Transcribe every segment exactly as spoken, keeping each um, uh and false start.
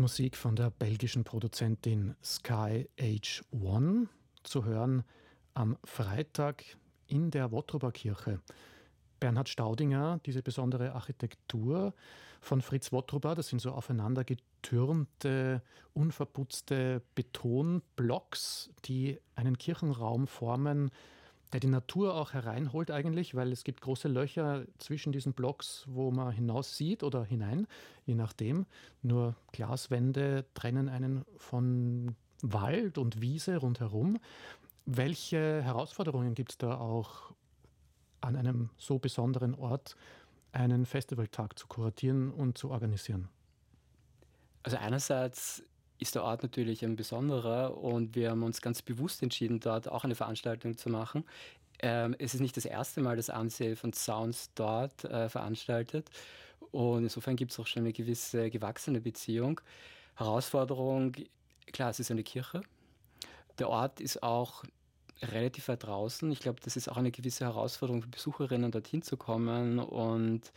Musik von der belgischen Produzentin Sky H eins, zu hören am Freitag in der Wotrober Kirche. Bernhard Staudinger, diese besondere Architektur von Fritz Wotrober, das sind so aufeinander getürmte, unverputzte Betonblocks, die einen Kirchenraum formen, der die Natur auch hereinholt eigentlich, weil es gibt große Löcher zwischen diesen Blocks, wo man hinaus sieht oder hinein, je nachdem. Nur Glaswände trennen einen von Wald und Wiese rundherum. Welche Herausforderungen gibt es da auch an einem so besonderen Ort, einen Festivaltag zu kuratieren und zu organisieren? Also einerseits ist der Ort natürlich ein besonderer und wir haben uns ganz bewusst entschieden, dort auch eine Veranstaltung zu machen. Ähm, es ist nicht das erste Mal, dass Unsafe and Sounds dort äh, veranstaltet und insofern gibt es auch schon eine gewisse gewachsene Beziehung. Herausforderung, klar, es ist eine Kirche. Der Ort ist auch relativ weit draußen. Ich glaube, das ist auch eine gewisse Herausforderung für Besucherinnen, dorthin zu kommen und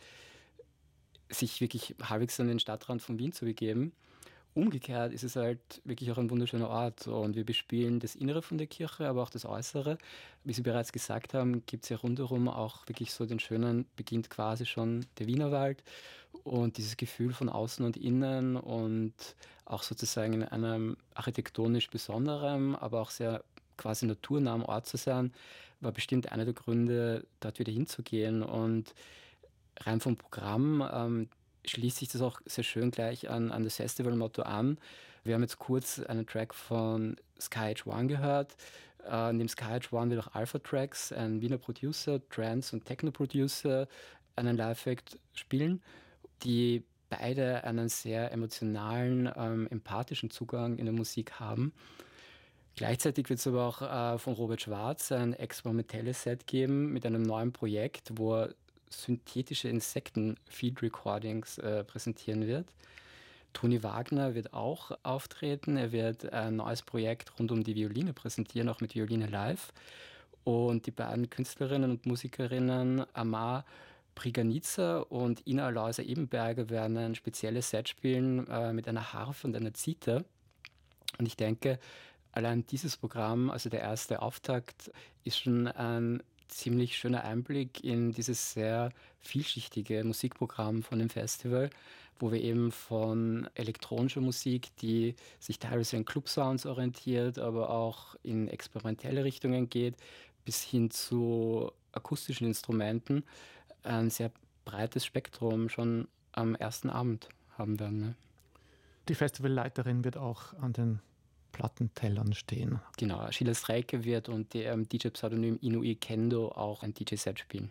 sich wirklich halbwegs an den Stadtrand von Wien zu begeben. Umgekehrt ist es halt wirklich auch ein wunderschöner Ort und wir bespielen das Innere von der Kirche, aber auch das Äußere. Wie Sie bereits gesagt haben, gibt es ja rundherum auch wirklich so den schönen, beginnt quasi schon der Wienerwald und dieses Gefühl von außen und innen und auch sozusagen in einem architektonisch besonderen, aber auch sehr quasi naturnahen Ort zu sein, war bestimmt einer der Gründe, dort wieder hinzugehen. Und rein vom Programm ähm, schließt sich das auch sehr schön gleich an, an das Festivalmotto an. Wir haben jetzt kurz einen Track von Sky H eins gehört. Äh, neben Sky H eins wird auch Alpha Tracks, ein Wiener Producer, Trance- und Techno-Producer, einen Live-Act spielen, die beide einen sehr emotionalen, ähm, empathischen Zugang in der Musik haben. Gleichzeitig wird es aber auch äh, von Robert Schwarz ein experimentelles Set geben mit einem neuen Projekt, wo er synthetische Insekten-Field-Recordings äh, präsentieren wird. Toni Wagner wird auch auftreten. Er wird ein neues Projekt rund um die Violine präsentieren, auch mit Violine live. Und die beiden Künstlerinnen und Musikerinnen Amar Priganica und Ina Aloysia-Ebenberger werden ein spezielles Set spielen äh, mit einer Harfe und einer Zither. Und ich denke, allein dieses Programm, also der erste Auftakt, ist schon ein ziemlich schöner Einblick in dieses sehr vielschichtige Musikprogramm von dem Festival, wo wir eben von elektronischer Musik, die sich teilweise an Club-Sounds orientiert, aber auch in experimentelle Richtungen geht, bis hin zu akustischen Instrumenten, ein sehr breites Spektrum schon am ersten Abend haben werden. Ne? Die Festivalleiterin wird auch an den Plattentellern stehen. Genau, Sheila Streike wird und der ähm, D J-Pseudonym Inui Kendo auch ein D J-Set spielen.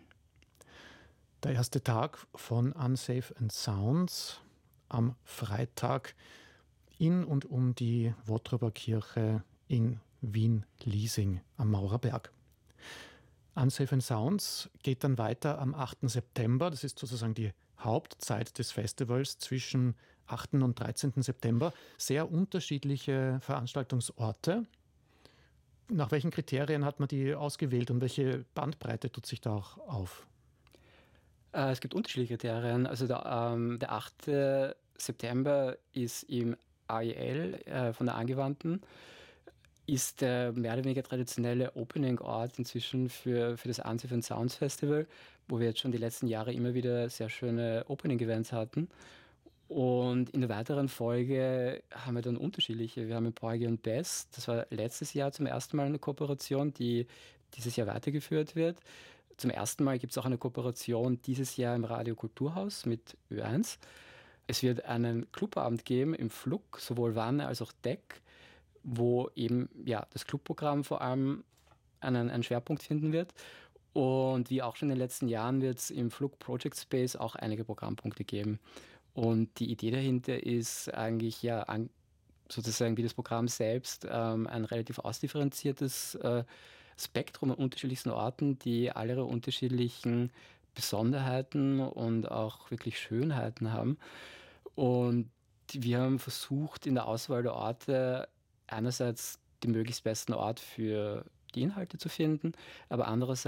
Der erste Tag von Unsafe and Sounds am Freitag in und um die Wotrober Kirche in Wien-Liesing am Maurerberg. Unsafe and Sounds geht dann weiter am achten September. Das ist sozusagen die Hauptzeit des Festivals zwischen achten und dreizehnten September. Sehr unterschiedliche Veranstaltungsorte. Nach welchen Kriterien hat man die ausgewählt und welche Bandbreite tut sich da auch auf? Äh, es gibt unterschiedliche Kriterien. Also der, ähm, der achte September ist im A E L äh, von der Angewandten. Ist der mehr oder weniger traditionelle Opening-Ort inzwischen für, für das Unsafe and Sounds Festival, wo wir jetzt schon die letzten Jahre immer wieder sehr schöne Opening-Events hatten. Und in der weiteren Folge haben wir dann unterschiedliche. Wir haben in Porgy und Bess, das war letztes Jahr zum ersten Mal eine Kooperation, die dieses Jahr weitergeführt wird. Zum ersten Mal gibt es auch eine Kooperation dieses Jahr im Radio Kulturhaus mit Ö eins. Es wird einen Clubabend geben im Flug, sowohl Wanne als auch Deck, wo eben ja, das Clubprogramm vor allem einen, einen Schwerpunkt finden wird. Und wie auch schon in den letzten Jahren wird es im Flug Project Space auch einige Programmpunkte geben. Und die Idee dahinter ist eigentlich ja an, sozusagen wie das Programm selbst ähm, ein relativ ausdifferenziertes äh, Spektrum an unterschiedlichsten Orten, die alle ihre unterschiedlichen Besonderheiten und auch wirklich Schönheiten haben. Und wir haben versucht, in der Auswahl der Orte einerseits den möglichst besten Ort für die Inhalte zu finden, aber andererseits